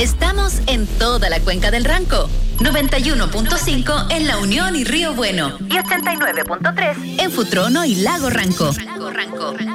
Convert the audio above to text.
Estamos en toda la cuenca del Ranco. 91.5 en La Unión y Río Bueno. Y 89.3 en Futrono y Lago Ranco.